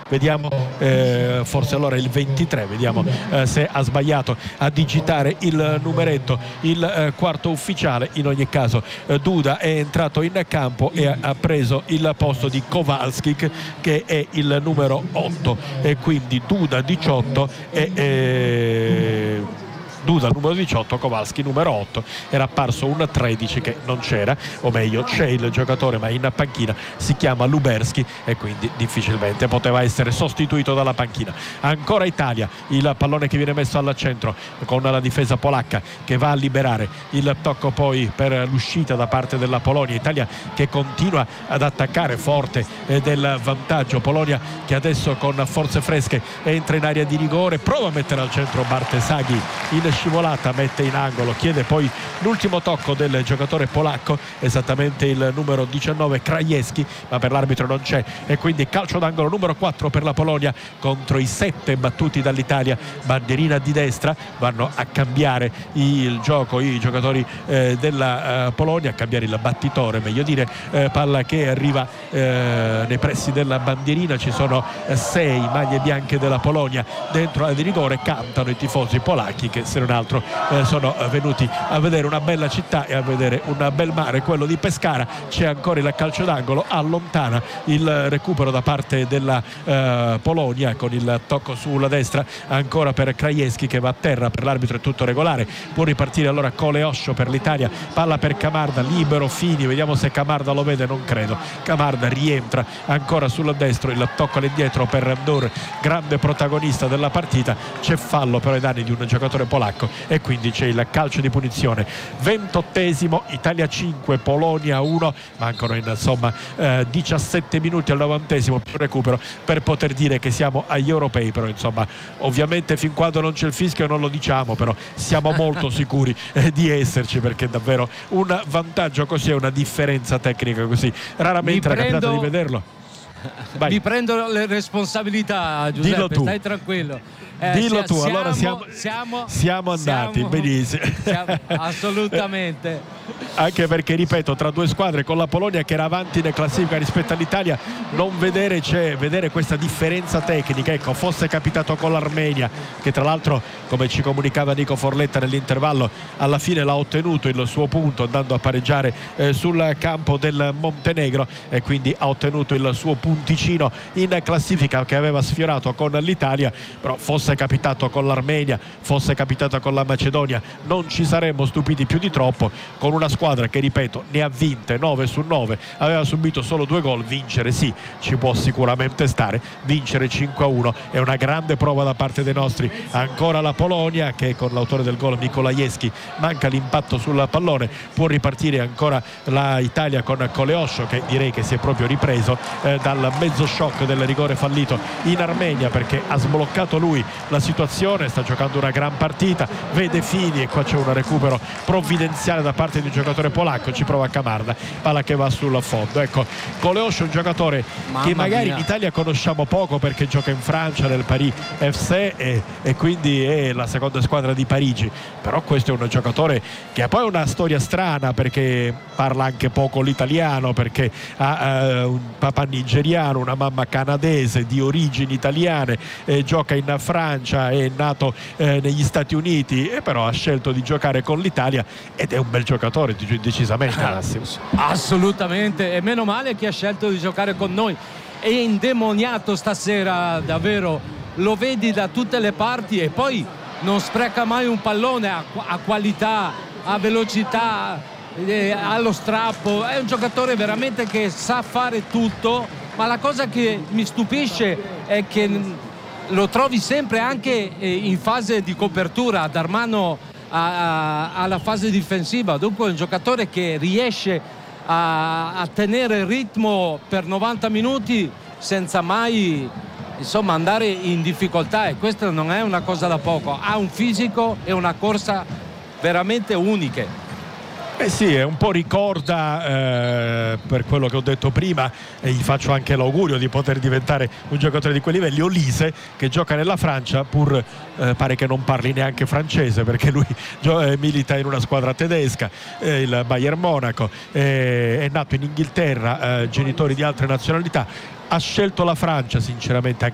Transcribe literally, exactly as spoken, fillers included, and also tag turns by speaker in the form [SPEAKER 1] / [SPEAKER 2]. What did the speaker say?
[SPEAKER 1] vediamo eh, forse allora il ventitré, vediamo eh, se ha sbagliato a digitare il numeretto, il eh, quarto ufficiale. In ogni caso eh, Duda è entrato in campo e ha, ha preso il posto di Kowalski, che è il numero otto, e quindi Duda diciotto e eh, Duda numero diciotto, Kowalski numero otto. Era apparso un tredici che non c'era, o meglio c'è il giocatore ma in panchina, si chiama Luberski e quindi difficilmente poteva essere sostituito dalla panchina. Ancora Italia, il pallone che viene messo al centro con la difesa polacca che va a liberare, il tocco poi per l'uscita da parte della Polonia. Italia che continua ad attaccare forte eh, del vantaggio. Polonia che adesso con forze fresche entra in area di rigore, prova a mettere al centro Bartesaghi in scivolata, mette in angolo, chiede poi l'ultimo tocco del giocatore polacco, esattamente il numero diciannove Krajewski, ma per l'arbitro non c'è, e quindi calcio d'angolo numero quattro per la Polonia contro i sette battuti dall'Italia. Bandierina di destra, vanno a cambiare il gioco i giocatori eh, della eh, Polonia, a cambiare il battitore meglio dire, eh, palla che arriva eh, nei pressi della bandierina. Ci sono eh, sei maglie bianche della Polonia dentro l'area di rigore, cantano i tifosi polacchi che se non altro eh, sono venuti a vedere una bella città e a vedere un bel mare, quello di Pescara. C'è ancora il calcio d'angolo, allontana il recupero da parte della eh, Polonia con il tocco sulla destra ancora per Krajewski che va a terra, per l'arbitro è tutto regolare. Può ripartire allora Coleoscio per l'Italia, palla per Camarda, libero Fini, vediamo se Camarda lo vede, non credo. Camarda rientra ancora sul destro, il tocco all'indietro per Ndur, grande protagonista della partita. C'è fallo però ai danni di un giocatore polacco e quindi c'è il calcio di punizione. Ventottesimo, Italia cinque Polonia uno, mancano insomma eh, diciassette minuti al novantesimo più recupero per poter dire che siamo agli europei. Però insomma ovviamente fin quando non c'è il fischio non lo diciamo, però siamo molto sicuri eh, di esserci, perché davvero un vantaggio così è una differenza tecnica così raramente era capitato di vederlo. Vai.
[SPEAKER 2] Mi prendo le responsabilità, Giuseppe, stai tranquillo. Eh,
[SPEAKER 1] Dillo tu,
[SPEAKER 2] siamo,
[SPEAKER 1] allora siamo,
[SPEAKER 2] siamo,
[SPEAKER 1] siamo andati
[SPEAKER 2] siamo,
[SPEAKER 1] benissimo.
[SPEAKER 2] Siamo, assolutamente.
[SPEAKER 1] Anche perché, ripeto, tra due squadre, con la Polonia che era avanti in classifica rispetto all'Italia, non vedere, c'è, vedere questa differenza tecnica. Ecco, fosse capitato con l'Armenia, che tra l'altro, come ci comunicava Nico Forletta nell'intervallo, alla fine l'ha ottenuto il suo punto andando a pareggiare eh, sul campo del Montenegro, e quindi ha ottenuto il suo punticino in classifica che aveva sfiorato con l'Italia. Però fosse capitato con l'Armenia, fosse capitato con la Macedonia, non ci saremmo stupiti più di troppo, con una squadra che, ripeto, ne ha vinte nove su nove, aveva subito solo due gol. Vincere sì, ci può sicuramente stare, vincere cinque a uno è una grande prova da parte dei nostri. Ancora la Polonia che con l'autore del gol Nikolajewski manca l'impatto sul pallone, può ripartire ancora la Italia con Coleoscio, che direi che si è proprio ripreso eh, dal mezzo shock del rigore fallito in Armenia, perché ha sbloccato lui la situazione, sta giocando una gran partita, vede Fini e qua c'è un recupero provvidenziale da parte di un giocatore polacco, ci prova Camarda, palla che va sul fondo. Ecco, Coleoscio è un giocatore Mamma che magari mia. in Italia conosciamo poco perché gioca in Francia nel Paris F C e, e quindi è la seconda squadra di Parigi, però questo è un giocatore che ha poi una storia strana, perché parla anche poco l'italiano, perché ha uh, un papà nigeriano, una mamma canadese di origini italiane, eh, gioca in Francia, è nato eh, negli Stati Uniti, e però ha scelto di giocare con l'Italia ed è un bel giocatore decisamente.
[SPEAKER 2] Assolutamente, e meno male che ha scelto di giocare con noi. È indemoniato stasera, davvero, lo vedi da tutte le parti, e poi non spreca mai un pallone, a, a qualità, a velocità, eh, allo strappo. È un giocatore veramente che sa fare tutto, ma la cosa che mi stupisce è che lo trovi sempre anche in fase di copertura, a dar mano alla fase difensiva. Dunque è un giocatore che riesce a, a tenere il ritmo per novanta minuti senza mai insomma andare in difficoltà, e questa non è una cosa da poco. Ha un fisico e una corsa veramente uniche.
[SPEAKER 1] Eh sì, è un po' ricorda eh, per quello che ho detto prima, e gli faccio anche l'augurio di poter diventare un giocatore di quei livelli, Olise, che gioca nella Francia, pur eh, pare che non parli neanche francese, perché lui eh, milita in una squadra tedesca, eh, il Bayern Monaco, eh, è nato in Inghilterra, eh, genitori di altre nazionalità, ha scelto la Francia sinceramente